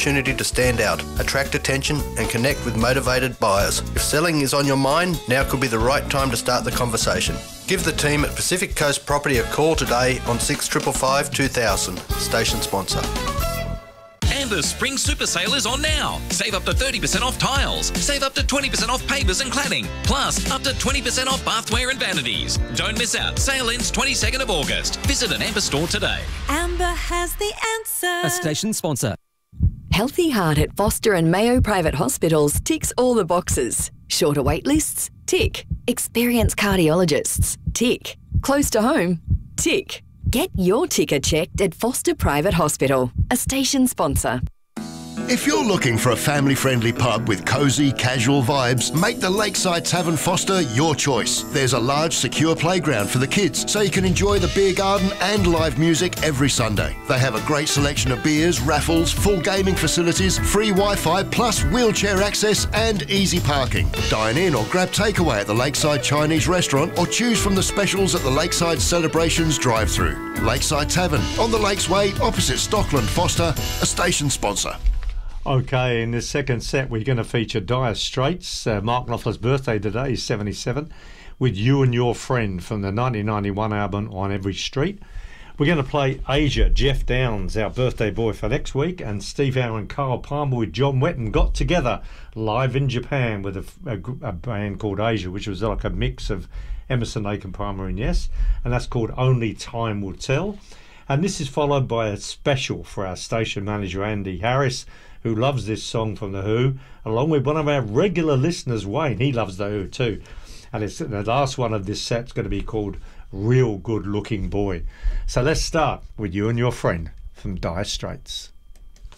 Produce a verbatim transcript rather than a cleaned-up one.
opportunity to stand out, attract attention and connect with motivated buyers. If selling is on your mind, now could be the right time to start the conversation. Give the team at Pacific Coast Property a call today on six five five, two thousand. Station sponsor. And the Spring Super Sale is on now. Save up to thirty percent off tiles. Save up to twenty percent off pavers and cladding. Plus, up to twenty percent off bathware and vanities. Don't miss out. Sale ends twenty-second of August. Visit an Amber store today. Amber has the answer. A station sponsor. Healthy Heart at Foster and Mayo Private Hospitals ticks all the boxes. Shorter wait lists? Tick. Experienced cardiologists? Tick. Close to home? Tick. Get your ticker checked at Foster Private Hospital, a station sponsor. If you're looking for a family-friendly pub with cosy, casual vibes, make the Lakeside Tavern Foster your choice. There's a large, secure playground for the kids, so you can enjoy the beer garden and live music every Sunday. They have a great selection of beers, raffles, full gaming facilities, free Wi-Fi, plus wheelchair access and easy parking. Dine in or grab takeaway at the Lakeside Chinese restaurant or choose from the specials at the Lakeside Celebrations drive-thru. Lakeside Tavern, on the Lakes Way, opposite Stockland Foster, a station sponsor. Okay, in this second set, we're going to feature Dire Straits. Uh, Mark Knopfler's birthday today, he's seventy-seven, with You and Your Friend from the nineteen ninety-one album On Every Street. We're going to play Asia, Jeff Downs, our birthday boy for next week, and Steve Howe and Carl Palmer with John Wetton got together live in Japan with a, a, a band called Asia, which was like a mix of Emerson, Lake and Palmer and Yes, and that's called Only Time Will Tell. And this is followed by a special for our station manager, Andy Harris, who loves this song from The Who, along with one of our regular listeners, Wayne. He loves The Who too. And it's the last one of this set's going to be called Real Good Looking Boy. So let's start with You and Your Friend from Dire Straits.